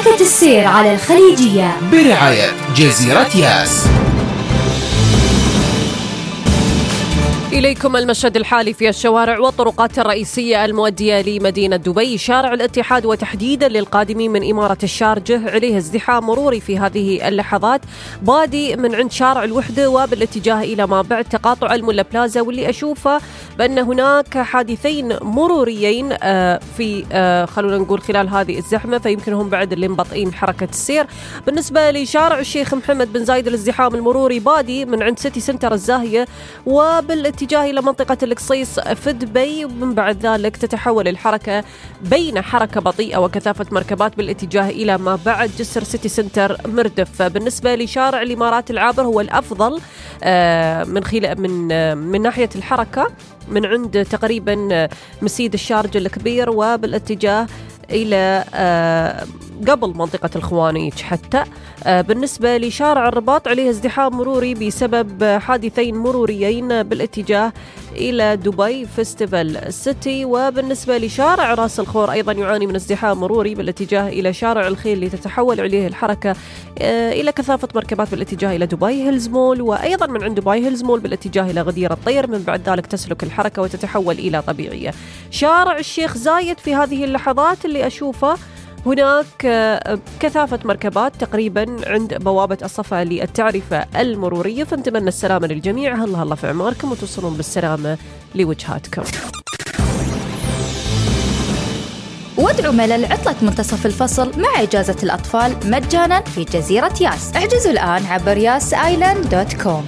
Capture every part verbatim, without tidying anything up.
حركة السير على الخليجية برعاية جزيرة ياس. إليكم المشهد الحالي في الشوارع والطرقات الرئيسية المؤدية لمدينة دبي. شارع الاتحاد وتحديدا للقادمين من إمارة الشارجة عليه ازدحام مروري في هذه اللحظات، بادي من عند شارع الوحدة وبالاتجاه إلى ما بعد تقاطع الملا بلازا، واللي أشوفه بأن هناك حادثين مروريين في خلونا نقول خلال هذه الزحمة، فيمكنهم بعد اللي مبطئين حركة السير. بالنسبة لشارع الشيخ محمد بن زايد الازدحام المروري بادي من عند سيتي سنتر الزاهية وبالاتجاه اتجاه إلى منطقة القصيص في دبي، ومن بعد ذلك تتحول الحركة بين حركة بطيئة وكثافة مركبات بالاتجاه إلى ما بعد جسر سيتي سنتر مردف. بالنسبة لشارع الإمارات العابر هو الأفضل من خلال من من ناحية الحركة من عند تقريبا مسيد الشارجة الكبير وبالاتجاه إلى قبل منطقة الخوانيج حتى. بالنسبة لشارع الرباط عليه ازدحام مروري بسبب حادثين مروريين بالاتجاه إلى دبي فيستيفال سيتي. وبالنسبة لشارع راس الخور أيضا يعاني من ازدحام مروري بالاتجاه إلى شارع الخيل اللي تتحول عليه الحركة إلى كثافة مركبات بالاتجاه إلى دبي هيلز مول، وأيضا من عند دبي هيلز مول بالاتجاه إلى غدير الطير، من بعد ذلك تسلك الحركة وتتحول إلى طبيعية. شارع الشيخ زايد في هذه اللحظات اللي أشوفه هناك كثافة مركبات تقريبا عند بوابة الصفا للتعرفة المرورية، فنتمنى السلامة للجميع. هلا هلا في عماركم وتوصلون بالسلامة لوجهاتكم. وادعوا ملل عطلة منتصف الفصل مع إجازة الأطفال مجانا في جزيرة ياس. احجزوا الآن عبر ياس آيلاند دوت كوم.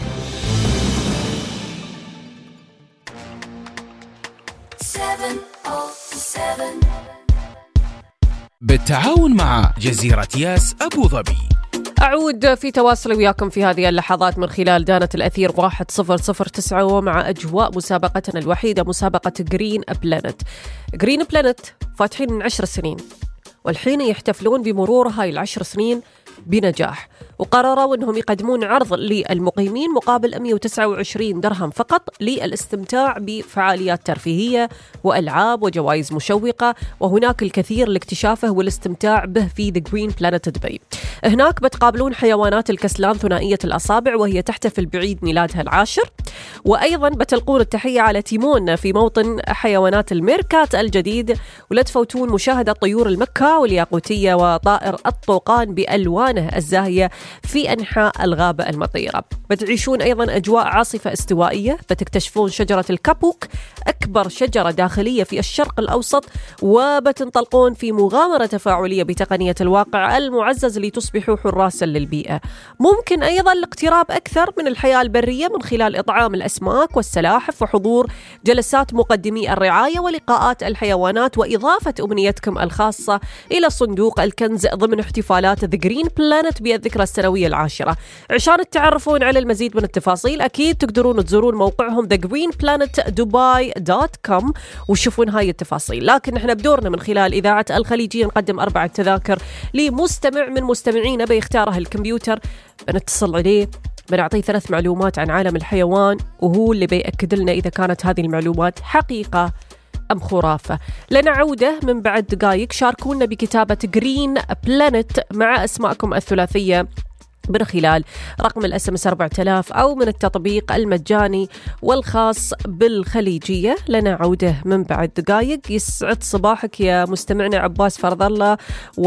بالتعاون مع جزيرة ياس أبو ظبي. أعود في تواصل وياكم في هذه اللحظات من خلال دانة الأثير واحد صفر صفر تسعة ومع أجواء مسابقتنا الوحيدة مسابقة جرين بلانت. جرين بلانت فاتحين من عشر سنين والحين يحتفلون بمرور هاي العشر سنين بنجاح، وقرروا أنهم يقدمون عرض للمقيمين مقابل مئة وتسعة وعشرين درهم فقط للاستمتاع بفعاليات ترفيهية وألعاب وجوائز مشوقة، وهناك الكثير لاكتشافه والاستمتاع به في The Green Planet دبي. هناك بتقابلون حيوانات الكسلان ثنائية الأصابع وهي تحتفل بعيد ميلادها العاشر، وأيضا بتلقون التحية على تيمون في موطن حيوانات الميركات الجديد، ولا تفوتون مشاهدة طيور المكة والياقوتية وطائر الطوقان بألوانه الزاهية في أنحاء الغابة المطيرة. بتعيشون أيضا أجواء عاصفة استوائية، بتكتشفون شجرة الكابوك أكبر شجرة داخلية في الشرق الأوسط، وبتنطلقون في مغامرة تفاعلية بتقنية الواقع المعزز لتصبحوا حراسا للبيئة. ممكن أيضا الاقتراب أكثر من الحياة البرية من خلال إطعام الأسماك والسلاحف وحضور جلسات مقدمي الرعاية ولقاءات الحيوانات، وإضافة أمنيتكم الخاصة إلى صندوق الكنز ضمن احتفالات The Green Planet بالذكرى السنوية العاشرة. عشان تتعرفون على المزيد من التفاصيل أكيد تقدرون تزورون موقعهم ذا جرين بلانت دبي دوت كوم وشوفون هاي التفاصيل. لكن احنا بدورنا من خلال إذاعة الخليجية نقدم أربعة تذاكر لمستمع من مستمعينا بيختارها الكمبيوتر، بنتصل عليه بنعطيه ثلاث معلومات عن عالم الحيوان وهو اللي بيأكد لنا إذا كانت هذه المعلومات حقيقة أم خرافة. لنا عودة من بعد دقائق. شاركونا بكتابة جرين بلانت مع أسماءكم الثلاثية من خلال رقم الاس ام اس أربعة آلاف أو من التطبيق المجاني والخاص بالخليجية. لنا عودة من بعد دقائق. يسعد صباحك يا مستمعنا عباس فرض الله،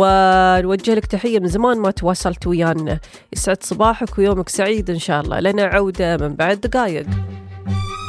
ونوجه لك تحية من زمان ما تواصلت ويانا. يسعد صباحك ويومك سعيد إن شاء الله. لنا عودة من بعد دقائق.